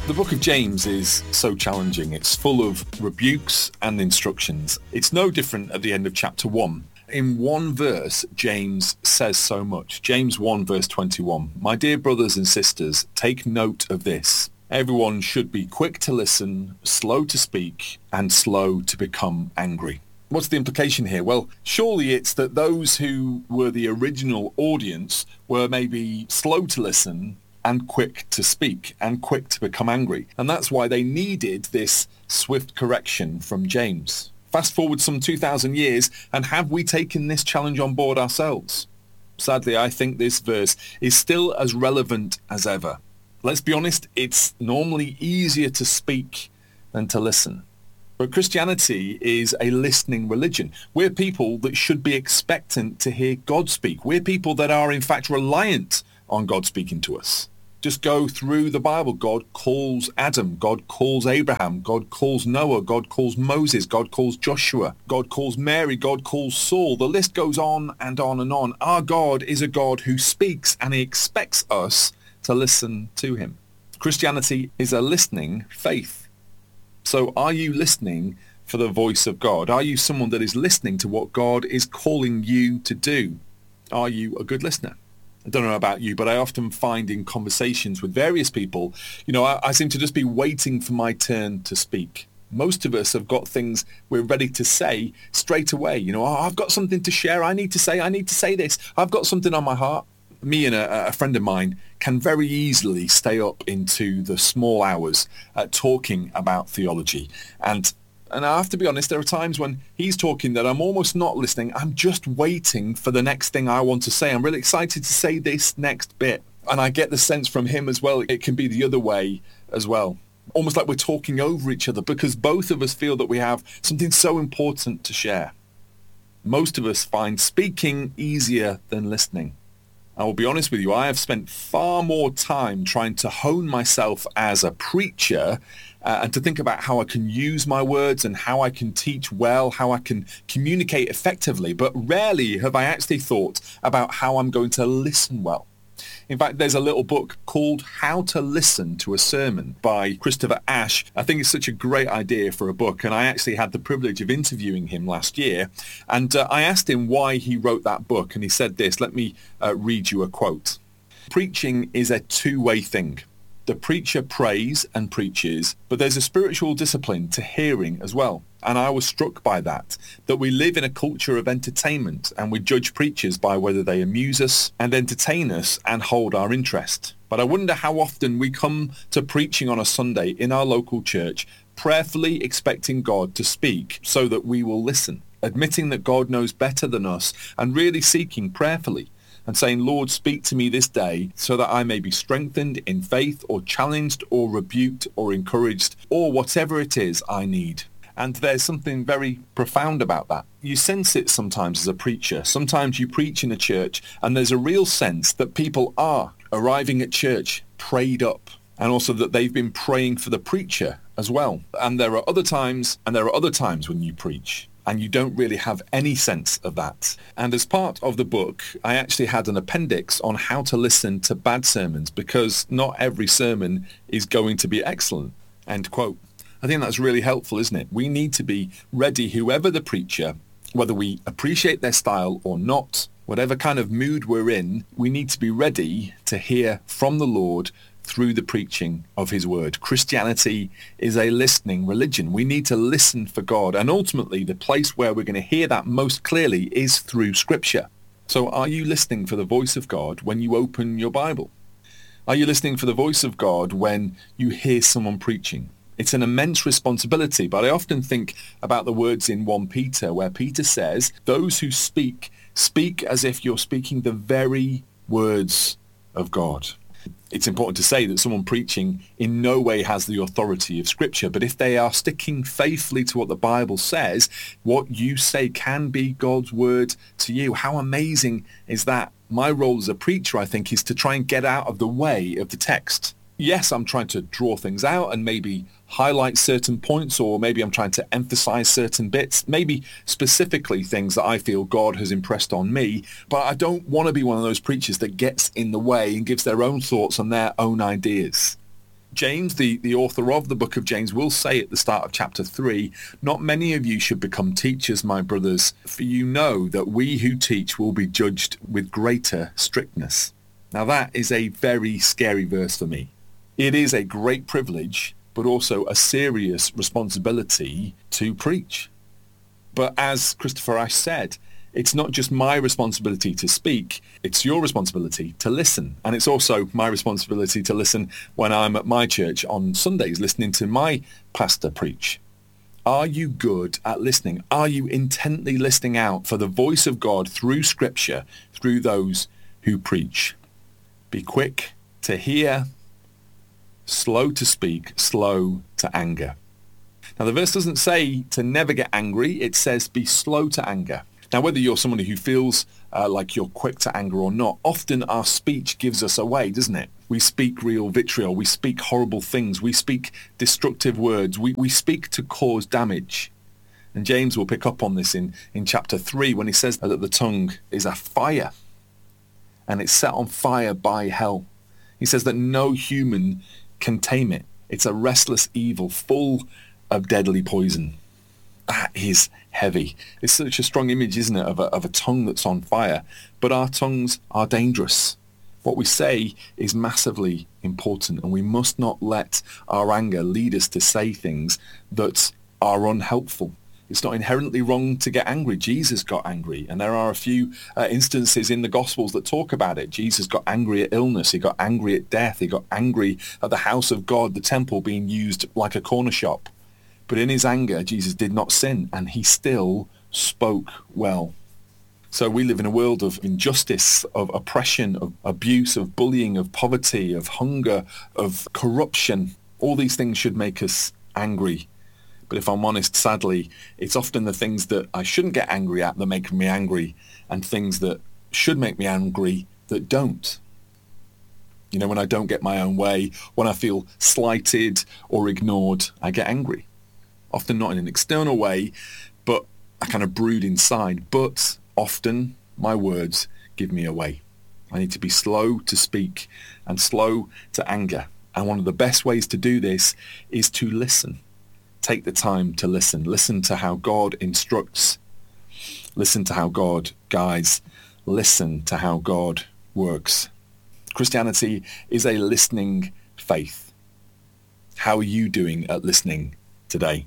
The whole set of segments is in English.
The book of James is so challenging. It's full of rebukes and instructions. It's no different at the end of chapter 1. In one verse, James says so much. James 1 verse 21. My dear brothers and sisters, take note of this. Everyone should be quick to listen, slow to speak, and slow to become angry. What's the implication here? Well, surely it's that those who were the original audience were maybe slow to listen and quick to speak and quick to become angry. And that's why they needed this swift correction from James. Fast forward some 2,000 years, and have we taken this challenge on board ourselves? Sadly, I think this verse is still as relevant as ever. Let's be honest, it's normally easier to speak than to listen. But Christianity is a listening religion. We're people that should be expectant to hear God speak. We're people that are in fact reliant on God speaking to us. Just go through the Bible. God calls Adam. God calls Abraham. God calls Noah. God calls Moses. God calls Joshua. God calls Mary. God calls Saul. The list goes on and on and on. Our God is a God who speaks, and he expects us to listen to him. Christianity is a listening faith. So are you listening for the voice of God? Are you someone that is listening to what God is calling you to do? Are you a good listener? I don't know about you, but I often find in conversations with various people, I seem to just be waiting for my turn to speak. Most of us have got things we're ready to say straight away. I've got something to share. I need to say this. I've got something on my heart. Me and a friend of mine can very easily stay up into the small hours talking about theology. And I have to be honest, there are times when he's talking that I'm almost not listening. I'm just waiting for the next thing I want to say. I'm really excited to say this next bit. And I get the sense from him as well, it can be the other way as well. Almost like we're talking over each other because both of us feel that we have something so important to share. Most of us find speaking easier than listening. I will be honest with you, I have spent far more time trying to hone myself as a preacher and to think about how I can use my words and how I can teach well, how I can communicate effectively. But rarely have I actually thought about how I'm going to listen well. In fact, there's a little book called How to Listen to a Sermon by Christopher Ash. I think it's such a great idea for a book, and I actually had the privilege of interviewing him last year. And I asked him why he wrote that book, and he said this. Let me read you a quote. Preaching is a two-way thing. The preacher prays and preaches, but there's a spiritual discipline to hearing as well. And I was struck by that we live in a culture of entertainment and we judge preachers by whether they amuse us and entertain us and hold our interest. But I wonder how often we come to preaching on a Sunday in our local church, prayerfully expecting God to speak so that we will listen, admitting that God knows better than us and really seeking prayerfully. And saying, Lord, speak to me this day so that I may be strengthened in faith or challenged or rebuked or encouraged or whatever it is I need. And there's something very profound about that. You sense it sometimes as a preacher. Sometimes you preach in a church and there's a real sense that people are arriving at church prayed up and also that they've been praying for the preacher as well. And there are other times when you preach and you don't really have any sense of that. And as part of the book, I actually had an appendix on how to listen to bad sermons because not every sermon is going to be excellent. End quote. I think that's really helpful, isn't it? We need to be ready, whoever the preacher, whether we appreciate their style or not, whatever kind of mood we're in, we need to be ready to hear from the Lord through the preaching of his word. Christianity is a listening religion. We need to listen for God. And ultimately, the place where we're going to hear that most clearly is through Scripture. So are you listening for the voice of God when you open your Bible? Are you listening for the voice of God when you hear someone preaching? It's an immense responsibility, but I often think about the words in 1 Peter where Peter says, those who speak as if you're speaking the very words of God. It's important to say that someone preaching in no way has the authority of Scripture, but if they are sticking faithfully to what the Bible says, what you say can be God's word to you. How amazing is that? My role as a preacher, I think, is to try and get out of the way of the text. Yes, I'm trying to draw things out and maybe highlight certain points, or maybe I'm trying to emphasize certain bits, maybe specifically things that I feel God has impressed on me, but I don't want to be one of those preachers that gets in the way and gives their own thoughts and their own ideas. James, the author of the book of James, will say at the start of chapter 3, "Not many of you should become teachers, my brothers, for you know that we who teach will be judged with greater strictness." Now that is a very scary verse for me. It is a great privilege, but also a serious responsibility to preach. But as Christopher Ash said, it's not just my responsibility to speak, it's your responsibility to listen. And it's also my responsibility to listen when I'm at my church on Sundays, listening to my pastor preach. Are you good at listening? Are you intently listening out for the voice of God through Scripture, through those who preach? Be quick to hear, slow to speak, slow to anger. Now the verse doesn't say to never get angry, it says be slow to anger. Now, whether you're somebody who feels like you're quick to anger or not, often our speech gives us away, doesn't it? We speak real vitriol. We speak horrible things. We speak destructive words. We speak to cause damage. And James will pick up on this in chapter 3 when he says that the tongue is a fire and it's set on fire by hell. He says that no human can tame it. It's a restless evil full of deadly poison. That is heavy. It's such a strong image, isn't it, of a tongue that's on fire. But our tongues are dangerous. What we say is massively important, and we must not let our anger lead us to say things that are unhelpful. It's not inherently wrong to get angry. Jesus got angry, and there are a few instances in the Gospels that talk about it. Jesus got angry at illness. He got angry at death. He got angry at the house of God, the temple, being used like a corner shop. But in his anger, Jesus did not sin, and he still spoke well. So we live in a world of injustice, of oppression, of abuse, of bullying, of poverty, of hunger, of corruption. All these things should make us angry. But if I'm honest, sadly, it's often the things that I shouldn't get angry at that make me angry, and things that should make me angry that don't. You know, when I don't get my own way, when I feel slighted or ignored, I get angry. Often not in an external way, but I kind of brood inside. But often my words give me away. I need to be slow to speak and slow to anger. And one of the best ways to do this is to listen. Take the time to listen. Listen to how God instructs. Listen to how God guides. Listen to how God works. Christianity is a listening faith. How are you doing at listening today?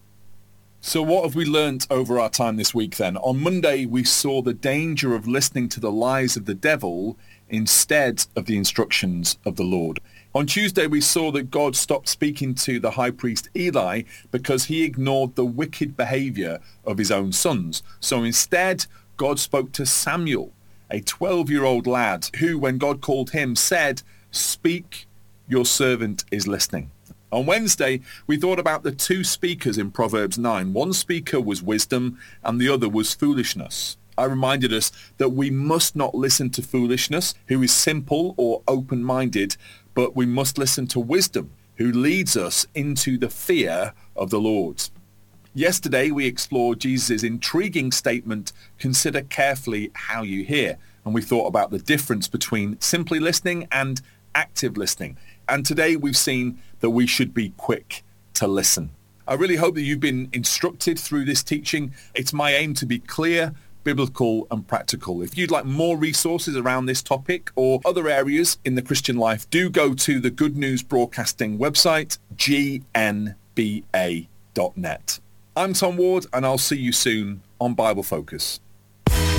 So what have we learnt over our time this week then? On Monday, we saw the danger of listening to the lies of the devil instead of the instructions of the Lord. On Tuesday, we saw that God stopped speaking to the high priest Eli because he ignored the wicked behavior of his own sons. So instead, God spoke to Samuel, a 12-year-old lad who, when God called him, said, "Speak, your servant is listening." On Wednesday, we thought about the two speakers in Proverbs 9. One speaker was wisdom and the other was foolishness. I reminded us that we must not listen to foolishness, who is simple or open-minded, but we must listen to wisdom, who leads us into the fear of the Lord. Yesterday, we explored Jesus' intriguing statement, "Consider carefully how you hear." And we thought about the difference between simply listening and active listening. And today we've seen that we should be quick to listen. I really hope that you've been instructed through this teaching. It's my aim to be clear, biblical and practical. If you'd like more resources around this topic or other areas in the Christian life, do go to the Good News Broadcasting website, gnba.net. I'm Tom Ward, and I'll see you soon on Bible Focus.